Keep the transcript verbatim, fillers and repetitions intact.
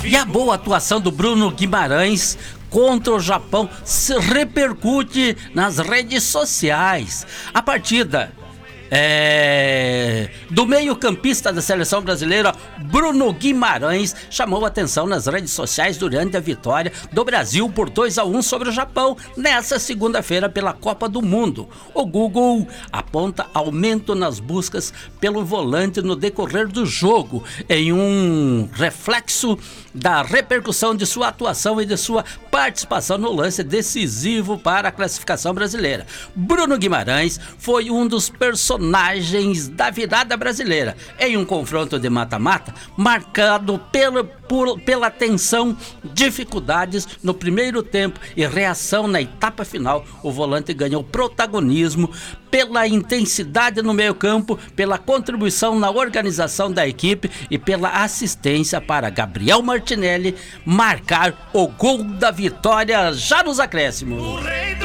E a boa atuação do Bruno Guimarães contra o Japão se repercute nas redes sociais. A partida É, do meio-campista da seleção brasileira, Bruno Guimarães, chamou a atenção nas redes sociais durante a vitória do Brasil por dois a um sobre o Japão nessa segunda-feira pela Copa do Mundo. O Google aponta aumento nas buscas pelo volante no decorrer do jogo, em um reflexo da repercussão de sua atuação e de sua participação no lance decisivo para a classificação brasileira. Bruno Guimarães foi um dos personagens da virada brasileira, em um confronto de mata-mata marcado pelo, por, pela tensão, dificuldades no primeiro tempo e reação na etapa final. O volante ganhou protagonismo pela intensidade no meio-campo, pela contribuição na organização da equipe e pela assistência para Gabriel Martinelli marcar o gol da vitória já nos acréscimos.